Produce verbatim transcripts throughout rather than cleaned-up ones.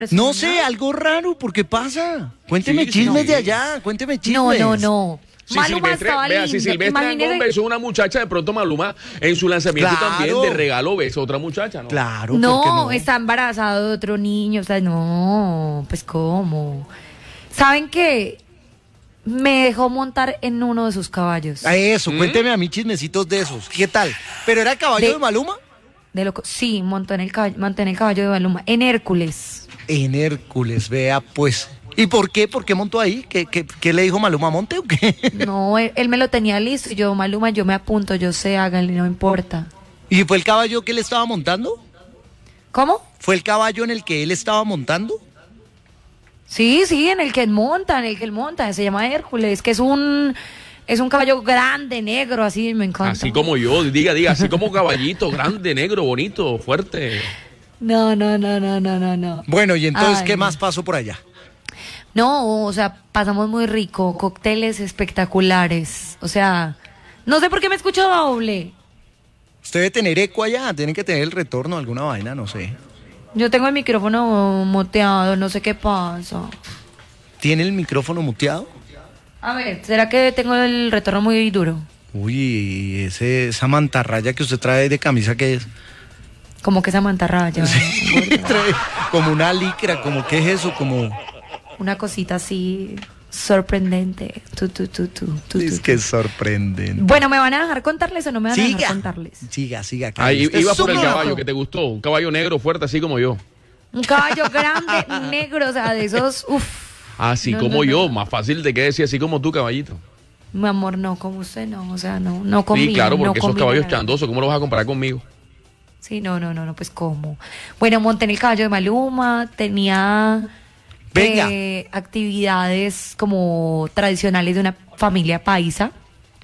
No sé, algo raro, ¿por qué pasa? Cuénteme Sí, chismes sí. de allá, cuénteme No, chismes. no, no. Si Maluma Silvestre, estaba vea, si lindo. Silvestre Imagínese- Dangond besó a una muchacha, de pronto Maluma en su lanzamiento Claro. también de regalo besó a otra muchacha, ¿no? Claro, ¿por qué No, no? está embarazado de otro niño, o sea, no, pues cómo. ¿Saben qué? Me dejó montar en uno de sus caballos. A eso, ¿Mm? cuénteme a mí chismecitos de esos. ¿Qué tal? ¿Pero era caballo de, De- Maluma? De loco. Sí, montó en el caballo, monté en el caballo de Maluma, en Hércules. En Hércules, vea pues. ¿Y por qué? ¿Por qué montó ahí? ¿Qué, qué, qué le dijo Maluma? ¿Monte o qué? No, él, él me lo tenía listo y yo, Maluma, yo me apunto, yo sé, háganle, no importa. ¿Y fue el caballo que él estaba montando? ¿Cómo? ¿Fue el caballo en el que él estaba montando? Sí, sí, en el que él monta, en el que él monta, se llama Hércules, que es un es un caballo grande, negro, así, me encanta. Así como yo, diga, diga, así como caballito, grande, negro, bonito, fuerte. No, no, no, no, no, no, no. Bueno, ¿y entonces Ay, qué no. más pasó por allá? No, o sea, pasamos muy rico, cócteles espectaculares, o sea, no sé por qué me escucho doble. Usted debe tener eco allá, tiene que tener el retorno, alguna vaina, no sé. Yo tengo el micrófono muteado, no sé qué pasa. ¿Tiene el micrófono muteado? A ver, ¿será que tengo el retorno muy duro? Uy, ese, esa mantarraya que usted trae de camisa, ¿qué es? Como que esa mantarraya. gorda. Trae como una licra, como ¿qué es eso? Como... Una cosita así sorprendente. Tu, tu, tu, tu, tu, Es tu, que tu. es sorprendente. Bueno, ¿me van a dejar contarles o no me van a Siga, dejar contarles? siga, siga. Ahí Usted iba es por el un caballo loco. que te gustó, un caballo negro fuerte, así como yo. Un caballo grande, negro, o sea, de esos, uff. Así No, como no, no, yo, no. más fácil de que decir, así como tú, caballito. Mi amor, no, como usted no, o sea, no, no combina. Sí, claro, porque no esos combina caballos nada. chandosos, ¿cómo los vas a comparar conmigo? Sí, no, no, no, no, pues cómo. Bueno, monté en el caballo de Maluma, tenía Venga. eh, actividades como tradicionales de una familia paisa.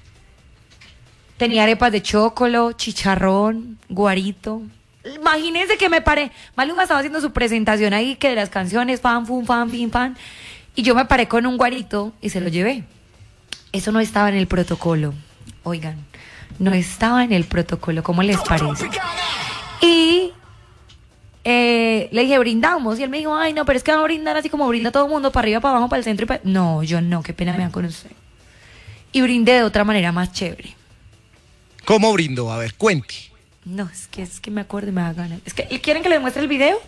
Tenía arepas de chocolo, chicharrón, guarito. Imagínense que me paré. Maluma estaba haciendo su presentación ahí, que de las canciones, fan, fun, fan, fin, fan. Y yo me paré con un guarito y se lo llevé. Eso no estaba en el protocolo. Oigan, no estaba en el protocolo. ¿Cómo les parece? Y eh, le dije, brindamos. Y él me dijo, ay, no, pero es que vamos a brindar así como brinda todo el mundo, para arriba, para abajo, para el centro y para... No, yo no, qué pena me da con usted. Y brindé de otra manera más chévere. ¿Cómo brindó? A ver, cuente. No, es que es que me acuerdo y me da ganas. Es que, ¿quieren que les muestre el video?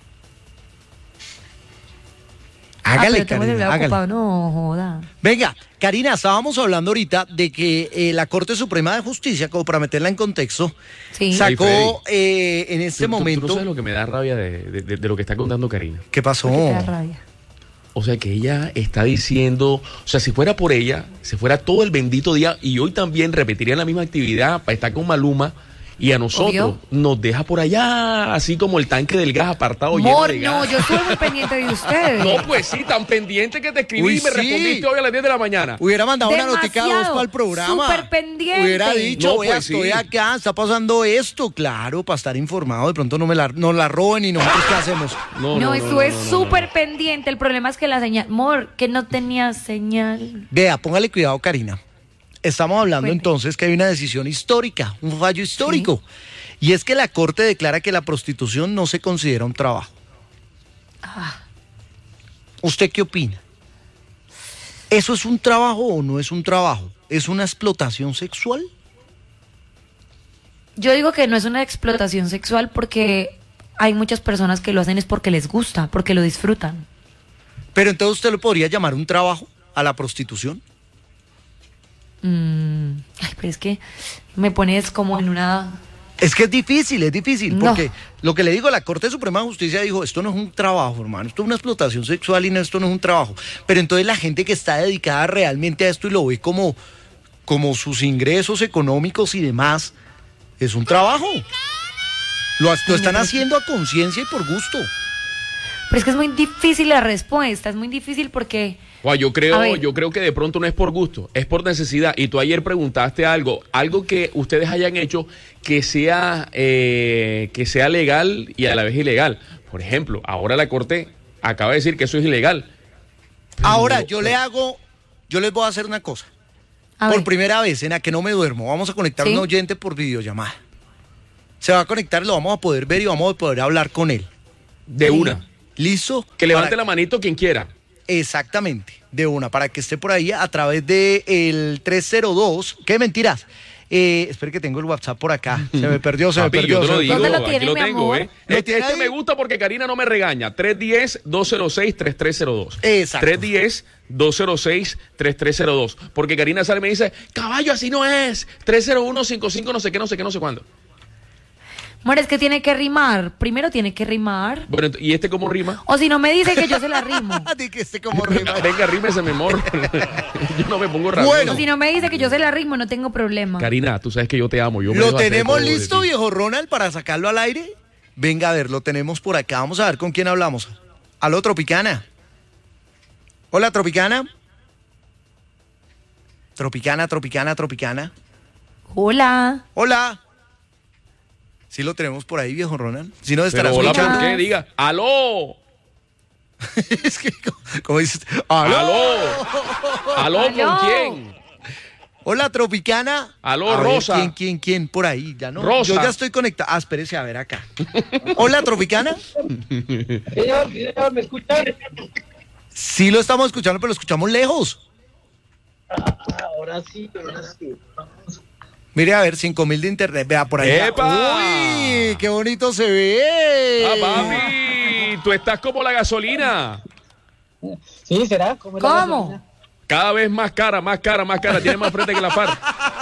Hágale, ah, pero tengo el Karina, celular hágale. ocupado. No, joda. Venga, Karina, estábamos hablando ahorita de que eh, la Corte Suprema de Justicia, como para meterla en contexto, Sí. sacó Freddy. eh, en este Tú- tú- momento... Tú no sabes lo que me da rabia de, de- de- de lo que está contando Karina. ¿Qué pasó? ¿Por qué te da rabia? O sea, que ella está diciendo, o sea, si fuera por ella, se fuera todo el bendito día y hoy también repetirían la misma actividad para estar con Maluma y a nosotros Obvio. nos deja por allá, así como el tanque del gas apartado lleno Amor, de no, gas. yo estuve muy pendiente de ustedes. No, pues sí, tan pendiente que te escribí Uy, y me sí. respondiste hoy a las diez de la mañana. Hubiera mandado una notica de voz Demasiado, para el programa. súper pendiente. Hubiera dicho, No, vea, pues sí. estoy acá, está pasando esto. Claro, para estar informado, de pronto no me la, nos la roben y nosotros qué hacemos. No, No, no, no, estuve no, no, no, súper no. pendiente. El problema es que la señal, amor, que no tenía señal. Vea, póngale cuidado, Karina. Estamos hablando Cuente. entonces que hay una decisión histórica, un fallo histórico. Y es que la Corte declara que la prostitución no se considera un trabajo. Ah, ¿Usted qué opina? ¿Eso es un trabajo o no es un trabajo? ¿Es una explotación sexual? yo digo que no es una explotación sexual porque hay muchas personas que lo hacen es porque les gusta, porque lo disfrutan. Pero entonces usted lo podría llamar un trabajo a la prostitución. Mm, ay, pero es que me pones como en una... Es que es difícil, es difícil, No. porque lo que le digo, la Corte Suprema de Justicia dijo, esto no es un trabajo, hermano, esto es una explotación sexual y no, esto no es un trabajo. Pero entonces la gente que está dedicada realmente a esto y lo ve como, como sus ingresos económicos y demás, es un trabajo. Lo, lo están haciendo a conciencia y por gusto. Pero es que es muy difícil la respuesta, es muy difícil porque... Juan, yo creo, A ver. yo creo que de pronto no es por gusto, es por necesidad. Y tú ayer preguntaste algo, algo que ustedes hayan hecho que sea, eh, que sea legal y a la vez ilegal. Por ejemplo, ahora la Corte acaba de decir que eso es ilegal. Pero- Ahora, yo le hago, yo les voy a hacer una cosa. A por ver, primera vez en la que no me duermo, vamos a conectar ¿Sí? a un oyente por videollamada. Se va a conectar, lo vamos a poder ver y vamos a poder hablar con él. De una. ¿Listo? Que levante Para- la manito quien quiera. Exactamente, de una, para que esté por ahí a través de el tres cero dos. ¿Qué mentiras? Eh, espere que tengo el WhatsApp por acá. Se me perdió, se Papi, me perdió. yo te lo se me digo, ¿Dónde lo aquí tiene, lo mi tengo, amor? ¿eh? ¿Lo Este, tiene este ahí? me gusta porque Karina no me regaña. tres uno cero, dos cero seis, tres tres cero dos. Exacto. tres uno cero, dos cero seis, tres tres cero dos. Porque Karina sale y me dice, caballo, así no es. tres cero uno, cinco cinco, no sé qué, no sé qué, no sé cuándo. Amor, es que tiene que rimar. Primero tiene que rimar. Bueno, ent- ¿y este cómo rima? O si no me dice que yo se la rimo. Di que esté como rima. Venga, rímese, mi amor. Yo no me pongo rabioso. Bueno. O si no me dice que yo se la rimo, no tengo problema. Karina, tú sabes que yo te amo. Yo me ¿Lo dejo hacer tenemos todo de listo, ti. viejo Ronald, para sacarlo al aire? Venga, a ver, lo tenemos por acá. Vamos a ver con quién hablamos. Aló, Tropicana. Hola, Tropicana. Tropicana, Tropicana, Tropicana. Hola. Hola. Sí lo tenemos por ahí, viejo Ronald. Si no estará Pero hola, escuchando. ¿por qué? Diga, aló. Es que, como dices, aló. Aló. Aló, Aló. ¿con quién? Hola, Tropicana. Aló, A ver, Rosa. ¿Quién, quién, quién? Por ahí, ya no. Rosa. Yo ya estoy conectado. Ah, espérese, a ver acá. Hola, Tropicana. Señor, señor, ¿me escuchan? Sí lo estamos escuchando, pero lo escuchamos lejos. Ah, ahora sí, ahora sí. Mire, a ver, cinco mil de internet. Vea por ahí. ¡Epa! ¡Uy! ¡Qué bonito se ve! Ah, papi, tú estás como la gasolina. ¿Sí, será? ¿Cómo? es la ¿Cómo? gasolina? Cada vez más cara, más cara, más cara. Tiene más frente que la FARC.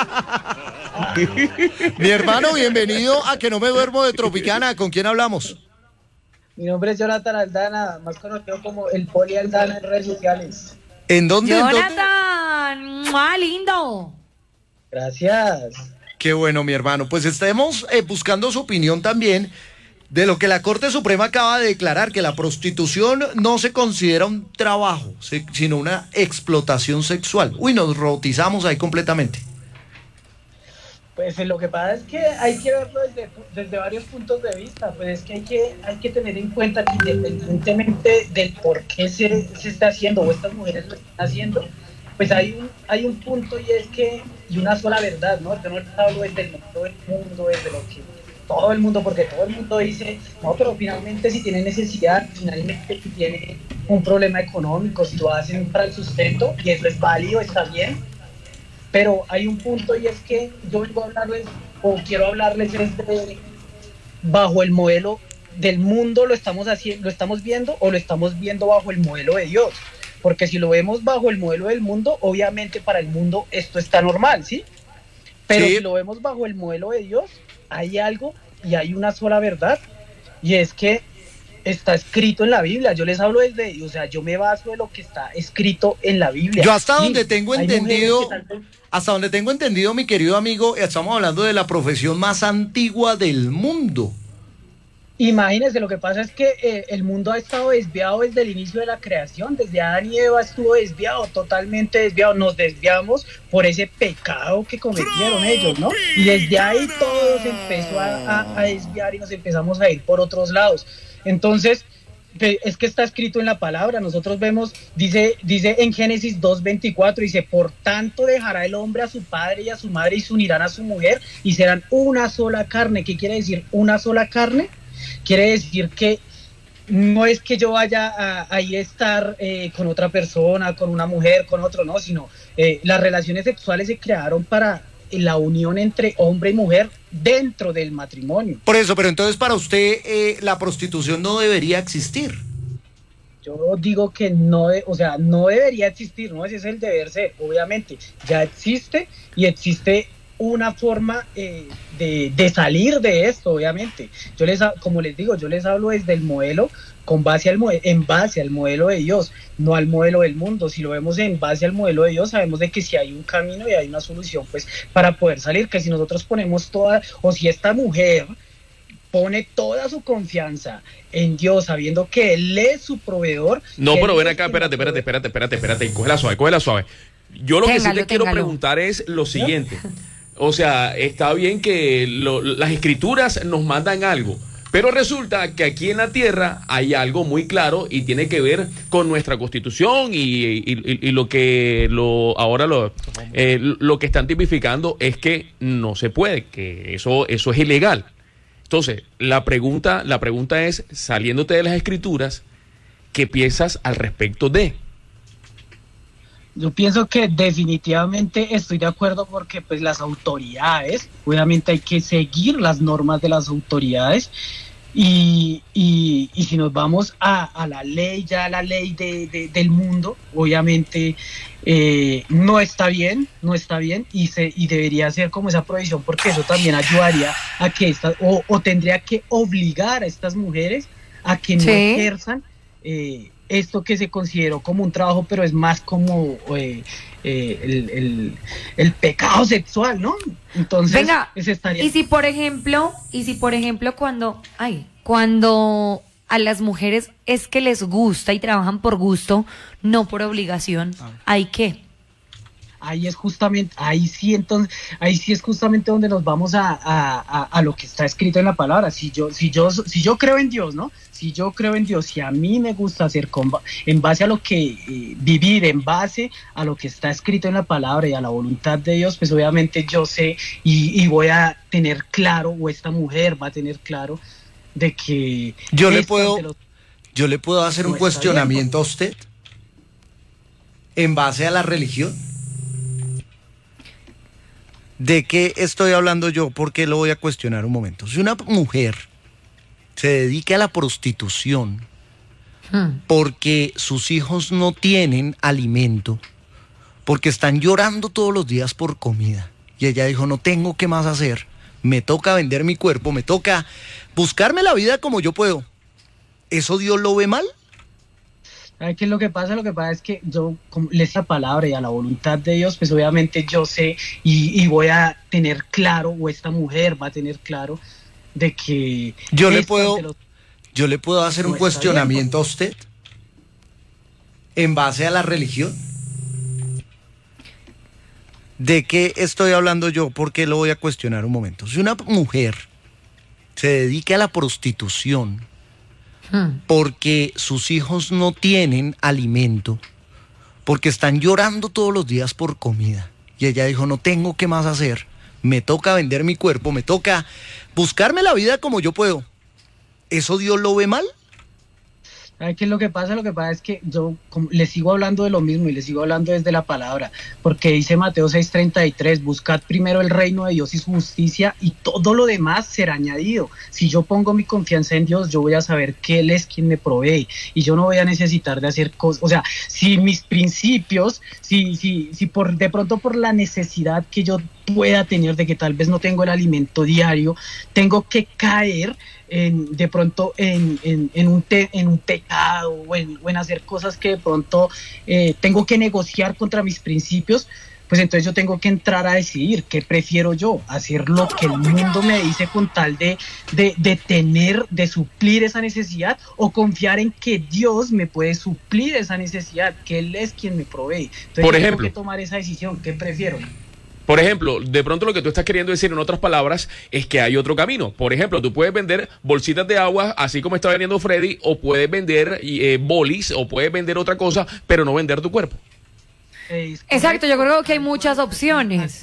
Mi hermano, bienvenido a Que No Me Duermo de Tropicana. ¿Con quién hablamos? Mi nombre es Jonathan Aldana, más conocido como el Poli Aldana en redes sociales. ¿En dónde? ¿En dónde? Jonathan. ¡Mua, lindo! Gracias. Qué bueno, mi hermano. Pues estemos eh, buscando su opinión también de lo que la Corte Suprema acaba de declarar, que la prostitución no se considera un trabajo, se- sino una explotación sexual. Uy, nos rotizamos ahí completamente. Pues eh, lo que pasa es que hay que verlo desde, desde varios puntos de vista. Pues es que hay que, hay que tener en cuenta que independientemente del por qué se, se está haciendo o estas mujeres lo están haciendo, pues hay un, hay un punto y es que, y una sola verdad, ¿no? Yo no hablo desde el mundo del mundo, desde lo que todo el mundo, porque todo el mundo dice, no, pero finalmente si tiene necesidad, finalmente si tiene un problema económico, si lo hacen para el sustento, y eso es válido, está bien, pero hay un punto y es que yo vengo a hablarles, o quiero hablarles desde bajo el modelo del mundo, lo estamos haciendo, lo estamos viendo, o lo estamos viendo bajo el modelo de Dios. Porque si lo vemos bajo el modelo del mundo, obviamente para el mundo esto está normal, ¿sí? Pero Sí. si lo vemos bajo el modelo de Dios, hay algo y hay una sola verdad, y es que está escrito en la Biblia. Yo les hablo desde, o sea, yo me baso de lo que está escrito en la Biblia. Yo hasta Sí, donde tengo hay entendido, mujeres que tal vez- hasta donde tengo entendido, mi querido amigo, estamos hablando de la profesión más antigua del mundo. Imagínense, lo que pasa es que eh, el mundo ha estado desviado desde el inicio de la creación, desde Adán y Eva estuvo desviado, totalmente desviado, nos desviamos por ese pecado que cometieron ellos, ¿no? Y desde ahí todo se empezó a, a- a desviar y nos empezamos a ir por otros lados. Entonces, pe- es que está escrito en la palabra, nosotros vemos, dice, dice en Génesis dos veinticuatro, dice, por tanto dejará el hombre a su padre y a su madre y se unirán a su mujer y serán una sola carne. ¿Qué quiere decir una sola carne? Quiere decir que no es que yo vaya a, a ir a estar eh, con otra persona, con una mujer, con otro, no, sino eh, las relaciones sexuales se crearon para la unión entre hombre y mujer dentro del matrimonio. Por eso, pero entonces para usted eh, la prostitución no debería existir. Yo digo que no, de- o sea, no debería existir, ¿no? Ese es el deber ser, obviamente. Ya existe y existe una forma eh, de, de salir de esto, obviamente. Yo les, ha- como les digo, yo les hablo desde el modelo, con base al mode- en base al modelo de Dios, no al modelo del mundo. Si lo vemos en base al modelo de Dios, sabemos de que si hay un camino y hay una solución, pues, para poder salir, que si nosotros ponemos toda, o si esta mujer pone toda su confianza en Dios, sabiendo que Él es su proveedor. No, que pero Él ven es acá, quien espérate, nos espérate, provee. espérate, espérate, espérate, cógela suave, cógela suave. Yo lo que sí Téngalo, te quiero téngalo. preguntar es lo siguiente. O sea, está bien que lo- las escrituras nos mandan algo, pero resulta que aquí en la tierra hay algo muy claro y tiene que ver con nuestra constitución y, y- y- y lo que lo ahora lo, eh, lo que están tipificando es que no se puede, que eso, eso es ilegal. Entonces, la pregunta, la pregunta es, saliéndote de las escrituras, ¿qué piensas al respecto de? Yo pienso que definitivamente estoy de acuerdo porque pues las autoridades, obviamente hay que seguir las normas de las autoridades y, y, y si nos vamos a, a la ley, ya a la ley de, de, del mundo, obviamente eh, no está bien, no está bien y, se, y debería ser como esa prohibición porque eso también ayudaría a que estas, o, o tendría que obligar a estas mujeres a que no Sí. ejerzan eh, esto que se consideró como un trabajo, pero es más como eh, eh, el, el, el pecado sexual, ¿no? Entonces, Venga, ese estaría... y si por ejemplo, y si por ejemplo cuando, ay, cuando a las mujeres es que les gusta y trabajan por gusto, no por obligación, ¿hay qué? Ahí es justamente, ahí sí entonces, ahí sí es justamente donde nos vamos a, a, a, a lo que está escrito en la palabra. Si yo, si yo, si yo creo en Dios, ¿no? Si yo creo en Dios, si a mí me gusta hacer con, en base a lo que eh, vivir, en base a lo que está escrito en la palabra y a la voluntad de Dios, pues obviamente yo sé y, y voy a tener claro, o esta mujer va a tener claro de que Yo le esto puedo, ante los- yo le puedo hacer No un está bien, cuestionamiento a usted en base a la religión. ¿De qué estoy hablando yo? Porque lo voy a cuestionar un momento. Si una mujer se dedica a la prostitución Hmm. porque sus hijos no tienen alimento, porque están llorando todos los días por comida, y ella dijo, no tengo qué más hacer, me toca vender mi cuerpo, me toca buscarme la vida como yo puedo, ¿eso Dios lo ve mal? ¿Sabe qué es lo que pasa? Lo que pasa es que yo, como le esa palabra y a la voluntad de Dios, pues obviamente yo sé y, y voy a tener claro, o esta mujer va a tener claro, de que... Yo le esto puedo, ante los- yo le puedo hacer No un está cuestionamiento a usted en base a la religión. ¿De qué estoy hablando yo? Porque lo voy a cuestionar un momento. Si una mujer se dedica a la prostitución Hmm. porque sus hijos no tienen alimento, porque están llorando todos los días por comida, y ella dijo, no tengo qué más hacer, me toca vender mi cuerpo, me toca buscarme la vida como yo puedo, ¿eso Dios lo ve mal? ¿Sabe qué es lo que pasa? Lo que pasa es que yo como, le sigo hablando de lo mismo y le sigo hablando desde la palabra, porque dice Mateo seis treinta y tres, buscad primero el reino de Dios y su justicia y todo lo demás será añadido. Si yo pongo mi confianza en Dios, yo voy a saber que Él es quien me provee y yo no voy a necesitar de hacer cosas. O sea, si mis principios, si, si, si por de pronto por la necesidad que yo pueda tener de que tal vez no tengo el alimento diario, tengo que caer en, de pronto en, en, en, un, te, en un pecado o en, o en hacer cosas que de pronto eh, tengo que negociar contra mis principios, pues entonces yo tengo que entrar a decidir qué prefiero yo, hacer lo que el mundo me dice con tal de, de, de tener, de suplir esa necesidad, o confiar en que Dios me puede suplir esa necesidad, que Él es quien me provee. Entonces Por yo ejemplo. tengo que tomar esa decisión, ¿qué prefiero? Por ejemplo, de pronto lo que tú estás queriendo decir en otras palabras es que hay otro camino. Por ejemplo, tú puedes vender bolsitas de agua, así como está vendiendo Freddy, o puedes vender eh, bolis, o puedes vender otra cosa, pero no vender tu cuerpo. Es Exacto, correcto. yo creo que hay muchas opciones.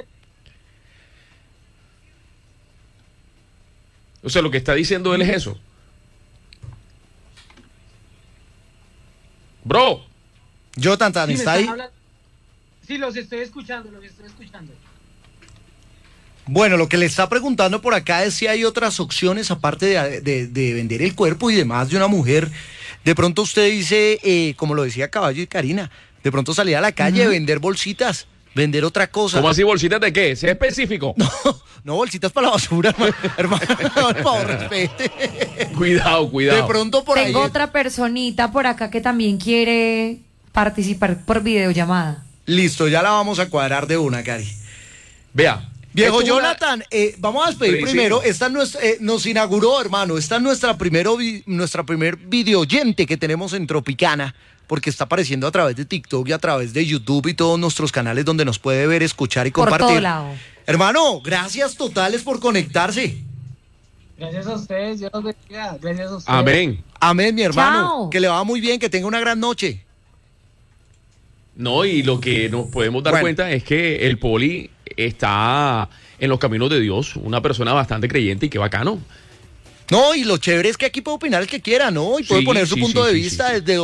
O sea, lo que está diciendo él es eso. Bro, Jonathan, Sí, me ¿está están ahí? hablando- Sí, los estoy escuchando, los estoy escuchando. Bueno, lo que le está preguntando por acá es si hay otras opciones aparte de, de- de vender el cuerpo y demás de una mujer. De pronto usted dice, eh, como lo decía Caballo y Karina, de pronto salir a la calle, vender bolsitas, vender otra cosa. ¿cómo así bolsitas de qué? Sea específico. No, no, bolsitas para la basura, hermano. Hermano, por favor, respete. Cuidado, cuidado. De pronto por Tengo ahí. otra personita por acá que también quiere participar por videollamada. Listo, ya la vamos a cuadrar de una, Cari. Vea. Viejo esto es una- Jonathan, eh, vamos a despedir Felicito. primero. Esta es nuestra- eh, nos inauguró, hermano. Esta es nuestra, primero vi- nuestra primer videoyente que tenemos en Tropicana, porque está apareciendo a través de TikTok y a través de YouTube y todos nuestros canales donde nos puede ver, escuchar y Por compartir. todo lado. Hermano, gracias totales por conectarse. Gracias a ustedes, Dios los bendiga. Gracias a ustedes. Amén. Amén, mi hermano. Chao. Que le va muy bien, que tenga una gran noche. No, y lo que nos podemos dar Bueno. cuenta es que el poli está en los caminos de Dios, una persona bastante creyente y qué bacano. No, y lo chévere es que aquí puede opinar el que quiera, ¿no? Y puede Sí, poner su sí, punto sí, de sí, vista sí, sí. desde